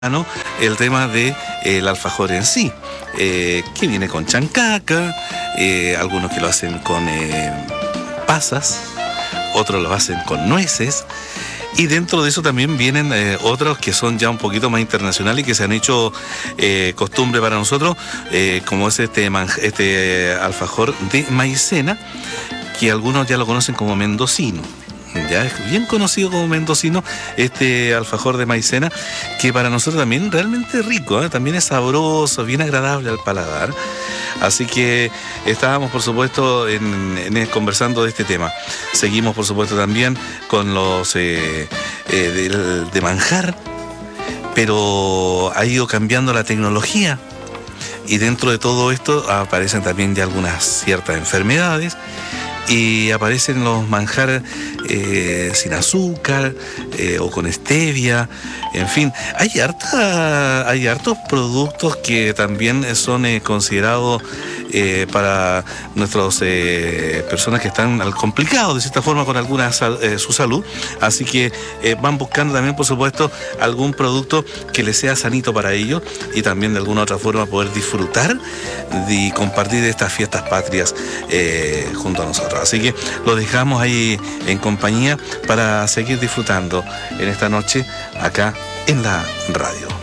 ¿no? El tema de el alfajor en sí, que viene con chancaca, algunos que lo hacen con pasas, otros lo hacen con nueces, y dentro de eso también vienen otros que son ya un poquito más internacionales y que se han hecho costumbre para nosotros, como es este alfajor de maicena, que algunos ya lo conocen como mendocino. Ya es bien conocido como mendocino este alfajor de maicena, que para nosotros también realmente es rico, también es sabroso, bien agradable al paladar. Así que estábamos por supuesto conversando de este tema. Seguimos por supuesto también con los de manjar, pero ha ido cambiando la tecnología y dentro de todo esto aparecen también ya algunas ciertas enfermedades. Y aparecen los manjares sin azúcar o con stevia, en fin, hay hartos productos que también son considerados para nuestras personas que están complicados de cierta forma con alguna su salud, así que van buscando también por supuesto algún producto que les sea sanito para ellos y también de alguna otra forma poder disfrutar y compartir estas fiestas patrias junto a nosotros. Así que lo dejamos ahí en compañía para seguir disfrutando en esta noche acá en la radio.